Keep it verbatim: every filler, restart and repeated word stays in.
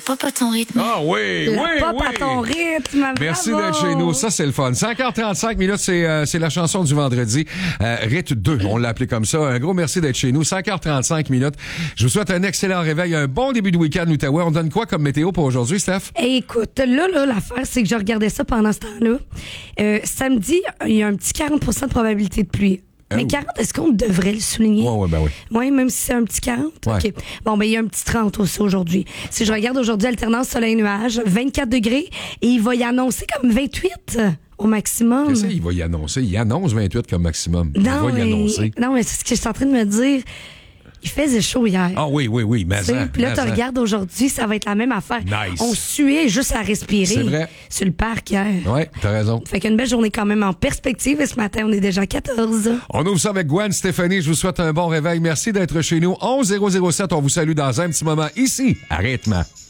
pop à ton rythme. Ah oui, La oui, pop oui. à ton rythme. Merci bravo. d'être chez nous. Ça, c'est le fun. cinq heures trente-cinq minutes, c'est, euh, c'est la chanson du vendredi. Euh, Rite deux, on l'a appelé comme ça. Un gros merci d'être chez nous. cinq heures trente-cinq minutes. Je vous souhaite un excellent réveil, un bon début de week-end, l'Outaouais. On donne quoi comme météo pour aujourd'hui, Steph? Hey, écoute, là, là, l'affaire, c'est que je regardais ça pendant ce temps-là. Euh, samedi, il y a un petit quarante pour cent de probabilité de pluie. Mais quarante, est-ce qu'on devrait le souligner? Oui, oui, ben oui. Oui, même si c'est un petit quarante? Ouais. OK. Bon, ben il y a un petit trente aussi aujourd'hui. Si je regarde aujourd'hui, alternance soleil-nuage, vingt-quatre degrés, et il va y annoncer comme vingt-huit au maximum. Qu'est-ce qu'il va y annoncer? Il annonce vingt-huit comme maximum. Il Non, va y mais, annoncer. non, mais c'est ce que je suis en train de me dire. Il faisait chaud hier. Ah oui, oui, oui, mais ça. Puis là, tu regardes aujourd'hui, ça va être la même affaire. Nice. On suait juste à respirer. C'est vrai. Sur le parc hier. Oui, t'as raison. Fait qu'une belle journée quand même en perspective. Et ce matin, on est déjà à quatorze. On ouvre ça avec Gwen Stéphanie. Je vous souhaite un bon réveil. Merci d'être chez nous. onze zéro zéro sept. On vous salue dans un petit moment ici, à Rythme.